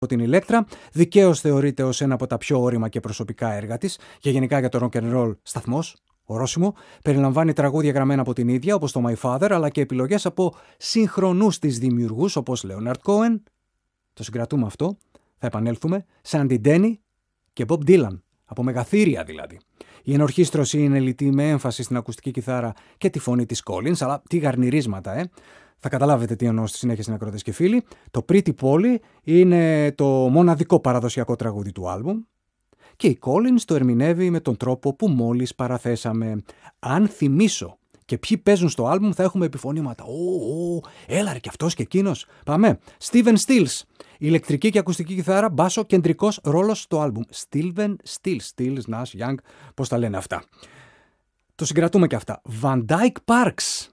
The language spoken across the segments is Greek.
από την Ηλέκτρα, δικαίως θεωρείται ως ένα από τα πιο όρημα και προσωπικά έργα της και γενικά για το rock and roll σταθμός, ορόσημο. Περιλαμβάνει τραγούδια γραμμένα από την ίδια, όπως το My Father, αλλά και επιλογές από συγχρονούς της δημιουργούς, όπως Leonard Cohen, το συγκρατούμε αυτό, θα επανέλθουμε, Sandy Denny και Bob Dylan, από μεγαθύρια δηλαδή. Η ενορχήστρωση είναι λιτή με έμφαση στην ακουστική κιθάρα και τη φωνή της Collins, αλλά τι γαρνιρίσματα, Θα καταλάβετε τι εννοώ στη συνέχεια, συνακρότες και φίλοι. Το Pretty Polly είναι το μοναδικό παραδοσιακό τραγούδι του άλμπουμ και η Collins το ερμηνεύει με τον τρόπο που μόλις παραθέσαμε. Αν θυμίσω και ποιοι παίζουν στο άλμπουμ θα έχουμε επιφωνήματα. Έλα ρε και αυτός και εκείνος. Πάμε. Steven Stills. Ηλεκτρική και ακουστική κιθάρα, μπάσο, κεντρικός ρόλος στο άλμπουμ. Steven Stills, Nash, Young, πώς τα λένε αυτά. Το συγκρατούμε και αυτά. Van Dyke Parks.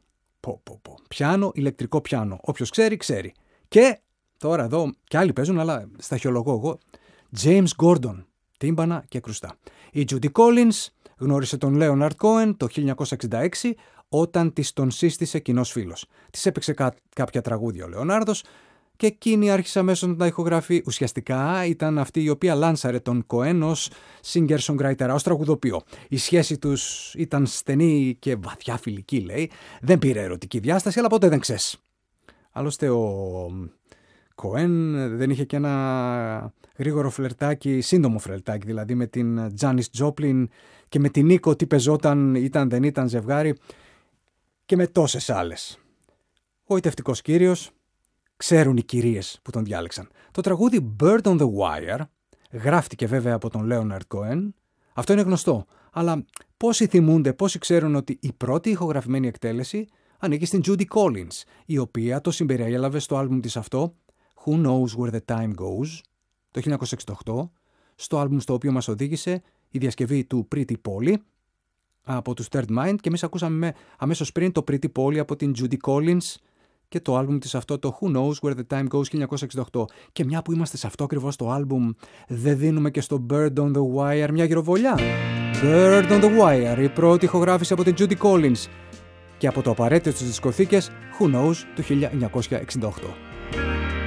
Πιάνο, ηλεκτρικό πιάνο. Όποιος ξέρει, ξέρει. Και τώρα εδώ κι άλλοι παίζουν, αλλά σταχυολογώ εγώ. James Gordon, τύμπανα και κρουστά. Η Judy Collins γνώρισε τον Leonard Cohen το 1966 όταν της τον σύστησε κοινός φίλος. Της έπαιξε κάποια τραγούδια ο Λεωνάρδος και εκείνη άρχισε αμέσως να τα ηχογραφεί. Ουσιαστικά ήταν αυτή η οποία λάνσαρε τον Cohen ως singer-songwriter, ως τραγουδοποιό. Η σχέση τους ήταν στενή και βαθιά φιλική, λέει. Δεν πήρε ερωτική διάσταση, αλλά ποτέ δεν ξέρεις. Άλλωστε ο Cohen δεν είχε και ένα γρήγορο φλερτάκι, σύντομο φλερτάκι, δηλαδή με την Janis Joplin και με την Νίκο, τι πεζόταν, ήταν δεν ήταν ζευγάρι και με τόσες άλλες. Γοητευτικός κύριος, ξέρουν οι κυρίες που τον διάλεξαν. Το τραγούδι Bird on the Wire γράφτηκε βέβαια από τον Leonard Cohen, αυτό είναι γνωστό, αλλά πόσοι θυμούνται, πόσοι ξέρουν ότι η πρώτη ηχογραφημένη εκτέλεση ανήκει στην Judy Collins, η οποία το συμπεριέλαβε στο άλμπουμ της αυτό, Who Knows Where the Time Goes, το 1968, στο άλμπουμ στο οποίο μας οδήγησε η διασκευή του Pretty Polly από τους Third Mind και εμείς ακούσαμε αμέσως πριν το Pretty Polly από την Judy Collins και το άλμπουμ της αυτό, το Who Knows Where the Time Goes 1968. Και μια που είμαστε σε αυτό ακριβώς το άλμπουμ, δεν δίνουμε και στο Bird on the Wire μια γυροβολιά. Bird on the Wire, η πρώτη ηχογράφηση από την Judy Collins και από το απαραίτητο στις δισκοθήκες Who Knows του 1968.